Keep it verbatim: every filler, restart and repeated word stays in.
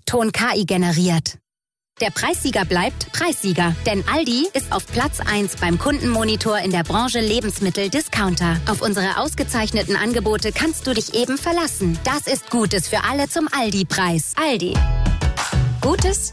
Ton-K I generiert. Der Preissieger bleibt Preissieger, denn Aldi ist auf Platz eins beim Kundenmonitor in der Branche Lebensmittel-Discounter. Auf unsere ausgezeichneten Angebote kannst du dich eben verlassen. Das ist Gutes für alle zum Aldi-Preis. Aldi. Gutes